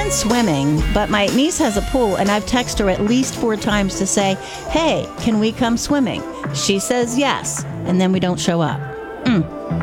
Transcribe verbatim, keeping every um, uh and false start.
been swimming, but my niece has a pool, and I've texted her at least four times to say, hey, can we come swimming? She says yes, and then we don't show up. Mm.